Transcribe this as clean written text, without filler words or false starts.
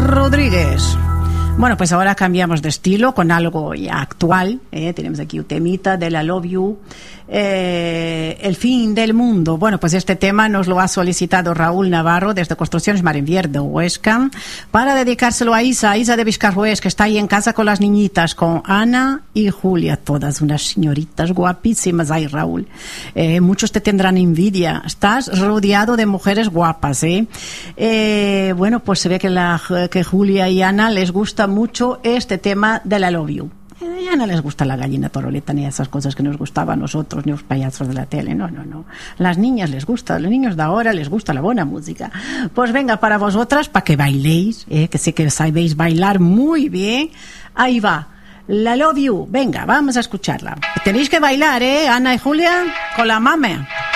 Rodríguez. Bueno, pues ahora cambiamos de estilo con algo ya actual. Tenemos aquí un temita de la Love You. El fin del mundo. Bueno, pues este tema nos lo ha solicitado Raúl Navarro desde Construcciones Marinvier de Huesca para dedicárselo a Isa de Vizcarrués, que está ahí en casa con las niñitas, con Ana y Julia, todas unas señoritas guapísimas. Ay, Raúl, muchos te tendrán envidia. Estás rodeado de mujeres guapas, bueno, pues se ve que Julia y Ana les gusta mucho este tema de la Love You. Ya no les gusta la gallina toroleta ni esas cosas que nos gustaba a nosotros, ni los payasos de la tele. No. Las niñas les gusta, los niños de ahora les gusta la buena música. Pues venga, para vosotras, para que bailéis, que sé que sabéis bailar muy bien. Ahí va, la Love You. Venga, vamos a escucharla. Tenéis que bailar, Ana y Julia, con la mame.